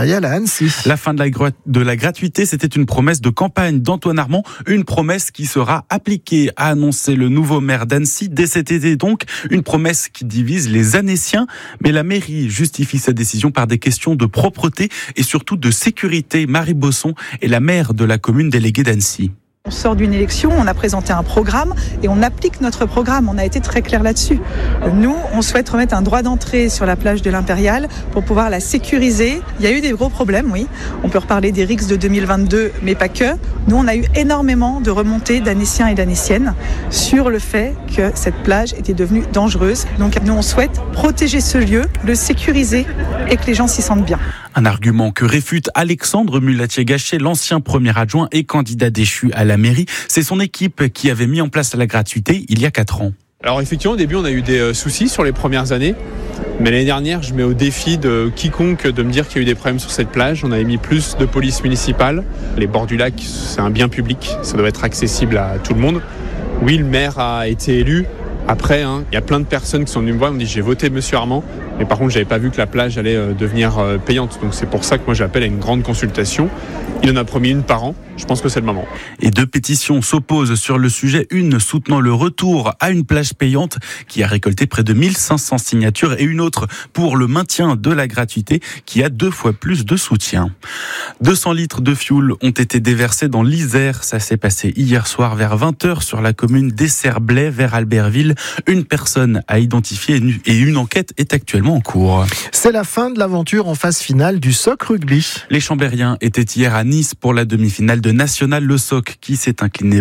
l'impériale à Annecy. La fin de la gratuité, c'était une promesse de campagne d'Antoine Armand, une promesse qui sera appliquée, a annoncé le nouveau maire d'Annecy dès cet été. Donc, une promesse qui divise les Annéciens, mais la mairie justifie sa décision par des questions de propreté et surtout de sécurité. Marie Bosson est la maire de la commune déléguée d'Annecy. On sort d'une élection, on a présenté un programme et on applique notre programme. On a été très clair là-dessus. Nous, on souhaite remettre un droit d'entrée sur la plage de l'Impériale pour pouvoir la sécuriser. Il y a eu des gros problèmes, oui. On peut reparler des rixes de 2022, mais pas que. Nous, on a eu énormément de remontées d'Annéciens et d'Annéciennes sur le fait que cette plage était devenue dangereuse. Donc nous, on souhaite protéger ce lieu, le sécuriser et que les gens s'y sentent bien. Un argument que réfute Alexandre Mulatier-Gachet, l'ancien premier adjoint et candidat déchu à la mairie. C'est son équipe qui avait mis en place la gratuité il y a 4 ans. Alors effectivement, au début, on a eu des soucis sur les premières années. Mais l'année dernière, je mets au défi de quiconque de me dire qu'il y a eu des problèmes sur cette plage. On avait mis plus de police municipale. Les bords du lac, c'est un bien public. Ça doit être accessible à tout le monde. Oui, le maire a été élu. Après, il y a plein de personnes qui sont venues me voir et me disent j'ai voté Monsieur Armand, mais par contre j'avais pas vu que la plage allait devenir payante. Donc c'est pour ça que moi j'appelle à une grande consultation. Il en a promis une par an, je pense que c'est le moment. Et 2 pétitions s'opposent sur le sujet, une soutenant le retour à une plage payante qui a récolté près de 1500 signatures et une autre pour le maintien de la gratuité qui a 2 fois plus de soutien. 200 litres de fioul ont été déversés dans l'Isère. Ça s'est passé hier soir vers 20h sur la commune d'Esserblay vers Albertville. Une personne a identifié et une enquête est actuellement en cours. C'est la fin de l'aventure en phase finale du SOC rugby. Les Chambériens étaient hier à Nice pour la demi-finale de National Le SOC qui s'est incliné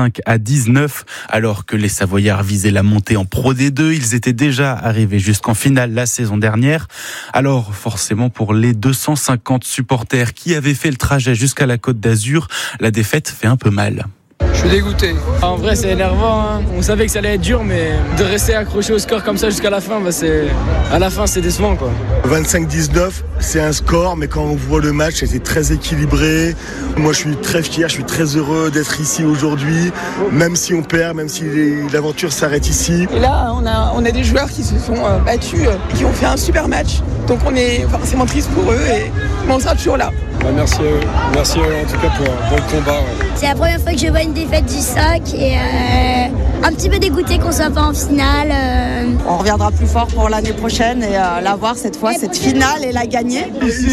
25-19 alors que les Savoyards visaient la montée en Pro D2. Ils étaient déjà arrivés jusqu'en finale la saison dernière. Alors forcément pour les 250 supporters qui avaient fait le trajet jusqu'à la Côte d'Azur, la défaite fait un peu mal. Je suis dégoûté. En vrai, c'est énervant. On savait que ça allait être dur, mais de rester accroché au score comme ça jusqu'à la fin, à la fin, c'est décevant, quoi. 25-19, c'est un score, mais quand on voit le match, c'était très équilibré. Moi, je suis très fier, je suis très heureux d'être ici aujourd'hui, même si on perd, même si l'aventure s'arrête ici. Et là, on a des joueurs qui se sont battus, qui ont fait un super match. Donc on est forcément triste pour eux, mais on sera toujours là. Merci à eux en tout cas pour le combat. Ouais. C'est la première fois que je vois une défaite du SOC et un petit peu dégoûté qu'on soit pas en finale. On reviendra plus fort pour l'année prochaine et la voir cette fois, cette finale et la gagner.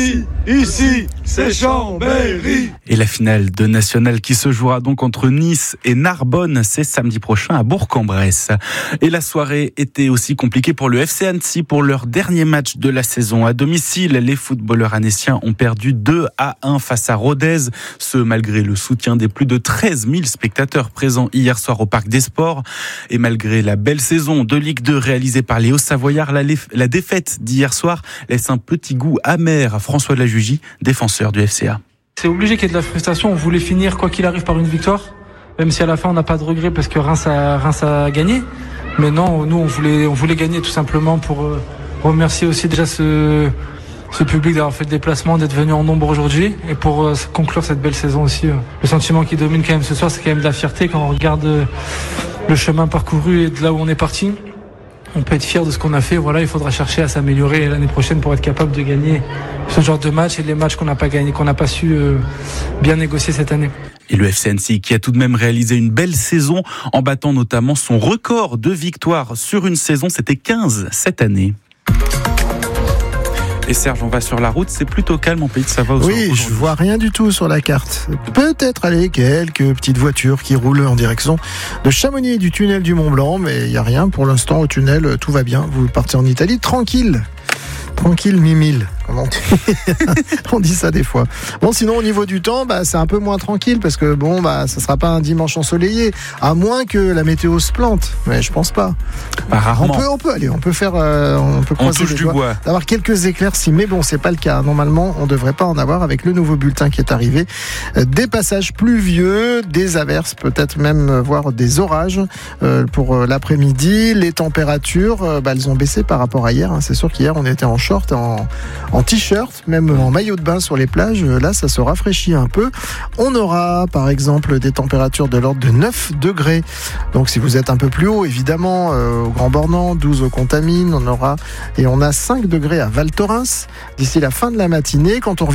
Ici, c'est Chambéry. Et la finale de National qui se jouera donc entre Nice et Narbonne, c'est samedi prochain à Bourg-en-Bresse. Et la soirée était aussi compliquée pour le FC Annecy pour leur dernier match de la saison à domicile. Les footballeurs annéciens ont perdu 2-1 face à Rodez, ce malgré le soutien des plus de 13 000 spectateurs présents hier soir au Parc des Sports. Et malgré la belle saison de Ligue 2 réalisée par les Hauts-Savoyards, la défaite d'hier soir laisse un petit goût amer à François Lajugie, défenseur du FCA. C'est obligé qu'il y ait de la frustration. On voulait finir quoi qu'il arrive par une victoire, même si à la fin on n'a pas de regret parce que Reims a gagné. Mais non, nous on voulait gagner tout simplement pour remercier aussi déjà ce public d'avoir fait le déplacement, d'être venu en nombre aujourd'hui et pour conclure cette belle saison aussi. Le sentiment qui domine quand même ce soir, c'est quand même de la fierté quand on regarde le chemin parcouru et de là où on est parti. On peut être fier de ce qu'on a fait. Voilà, il faudra chercher à s'améliorer l'année prochaine pour être capable de gagner ce genre de match et les matchs qu'on n'a pas gagné, qu'on n'a pas su bien négocier cette année. Et le FC Annecy qui a tout de même réalisé une belle saison en battant notamment son record de victoires sur une saison, c'était 15 cette année. Et Serge, on va sur la route, c'est plutôt calme en Pays de Savoie aujourd'hui. Oui, je vois rien du tout sur la carte. Peut-être quelques petites voitures qui roulent en direction de Chamonix et du tunnel du Mont-Blanc, mais il n'y a rien pour l'instant au tunnel, tout va bien. Vous partez en Italie tranquille, mimile. On dit ça des fois. Bon, sinon au niveau du temps, c'est un peu moins tranquille parce que ça sera pas un dimanche ensoleillé, à moins que la météo se plante. Mais je pense pas. Rarement. On peut croiser les doigts d'avoir quelques éclaircies, mais bon, c'est pas le cas. Normalement, on devrait pas en avoir avec le nouveau bulletin qui est arrivé. Des passages pluvieux, des averses, peut-être même voire des orages pour l'après-midi. Les températures, elles ont baissé par rapport à hier. C'est sûr qu'hier on était en short, en t-shirt, même en maillot de bain sur les plages. Là, ça se rafraîchit un peu. On aura, par exemple, des températures de l'ordre de 9 degrés. Donc, si vous êtes un peu plus haut, évidemment, au Grand Bornand, 12 au Contamine, on a 5 degrés à Val Thorens d'ici la fin de la matinée. Quand on revient